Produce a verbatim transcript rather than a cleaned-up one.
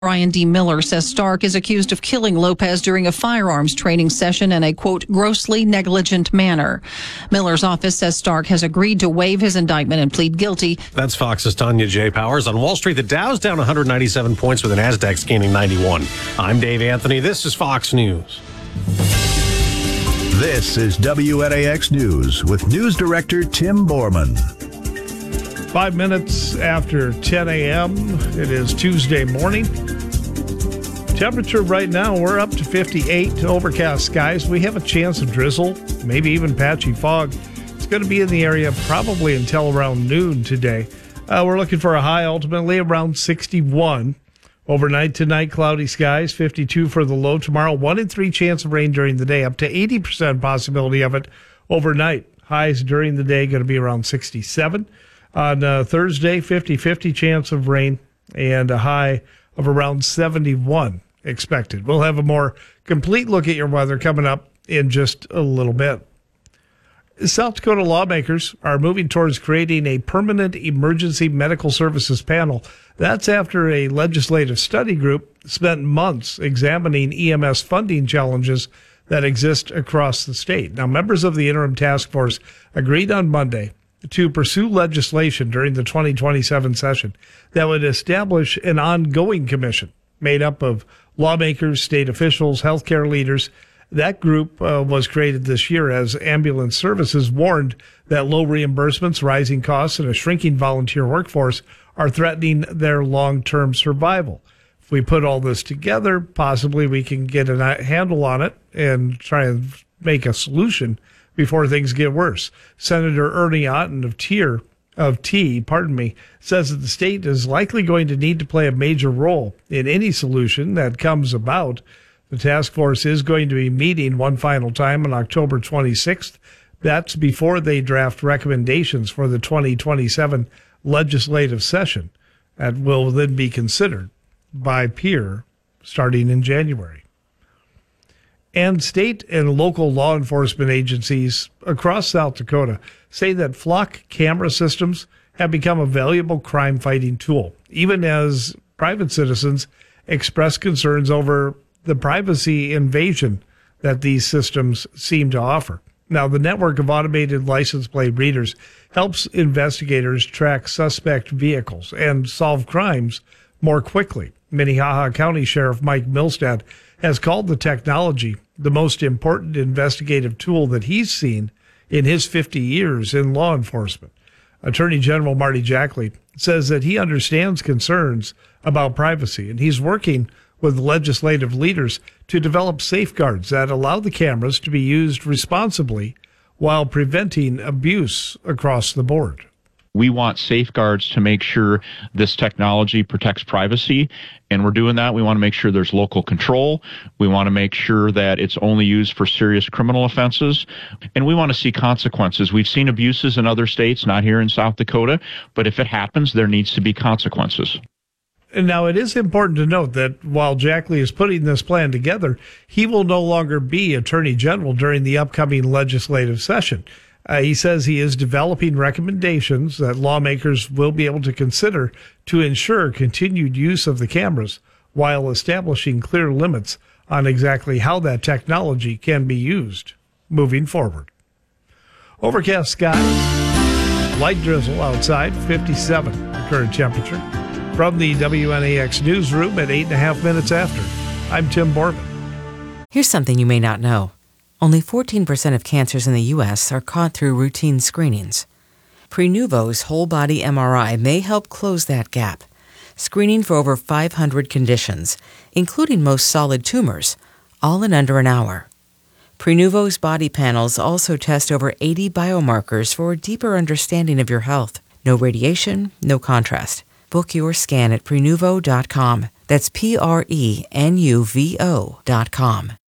Brian D. Miller says Stark is accused of killing Lopez during a firearms training session in a, quote, grossly negligent manner. Miller's office says Stark has agreed to waive his indictment and plead guilty. That's Fox's Tanya J. Powers. On Wall Street, the Dow's down one hundred ninety-seven points with the NASDAQ gaining ninety-one. I'm Dave Anthony. This is Fox News. This is W N A X News with News Director Tim Borman. Five minutes after ten a.m., it is Tuesday morning. Temperature right now, we're up to fifty-eight, overcast skies. We have a chance of drizzle, maybe even patchy fog. It's going to be in the area probably until around noon today. Uh, we're looking for a high ultimately around sixty-one. Overnight tonight, cloudy skies, fifty-two for the low. Tomorrow, one in three chance of rain during the day, up to eighty percent possibility of it overnight. Highs during the day going to be around sixty-seven. On uh, Thursday, fifty-fifty chance of rain and a high of around seventy-one expected. We'll have a more complete look at your weather coming up in just a little bit. South Dakota lawmakers are moving towards creating a permanent emergency medical services panel. That's after a legislative study group spent months examining E M S funding challenges that exist across the state. Now, members of the interim task force agreed on Monday to pursue legislation during the twenty twenty-seven session that would establish an ongoing commission made up of lawmakers, state officials, healthcare leaders. That group uh, was created this year as ambulance services warned that low reimbursements, rising costs, and a shrinking volunteer workforce are threatening their long-term survival. If we put all this together, possibly we can get a handle on it and try and make a solution before things get worse. Senator Ernie Otten of Tier of T, pardon me, says that the state is likely going to need to play a major role in any solution that comes about. The task force is going to be meeting one final time on October twenty-sixth. That's before they draft recommendations for the twenty twenty-seven legislative session that will then be considered by peer starting in January. And state and local law enforcement agencies across South Dakota say that flock camera systems have become a valuable crime-fighting tool, even as private citizens express concerns over the privacy invasion that these systems seem to offer. Now, the network of automated license plate readers helps investigators track suspect vehicles and solve crimes more quickly. Minnehaha County Sheriff Mike Milstad has called the technology the most important investigative tool that he's seen in his fifty years in law enforcement. Attorney General Marty Jackley says that he understands concerns about privacy, and he's working with legislative leaders to develop safeguards that allow the cameras to be used responsibly while preventing abuse across the board. We want safeguards to make sure this technology protects privacy, and we're doing that. We want to make sure there's local control. We want to make sure that it's only used for serious criminal offenses, and we want to see consequences. We've seen abuses in other states, not here in South Dakota, but if it happens, there needs to be consequences. And now, it is important to note that while Jackley is putting this plan together, he will no longer be Attorney General during the upcoming legislative session. Uh, he says he is developing recommendations that lawmakers will be able to consider to ensure continued use of the cameras while establishing clear limits on exactly how that technology can be used moving forward. Overcast skies, light drizzle outside, fifty-seven the current temperature. From the W N A X newsroom at eight and a half minutes after, I'm Tim Borman. Here's something you may not know. Only fourteen percent of cancers in the U S are caught through routine screenings. Prenuvo's whole-body M R I may help close that gap, screening for over five hundred conditions, including most solid tumors, all in under an hour. Prenuvo's body panels also test over eighty biomarkers for a deeper understanding of your health. No radiation, no contrast. Book your scan at Prenuvo dot com. That's P R E N U V O dot com.